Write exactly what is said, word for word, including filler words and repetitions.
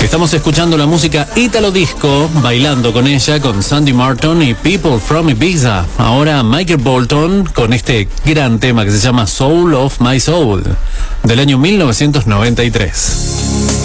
Estamos escuchando la música Italo Disco, bailando con ella, con Sandy Martin y People from Ibiza. Ahora Michael Bolton con este gran tema que se llama Soul of My Soul, del año mil novecientos noventa y tres.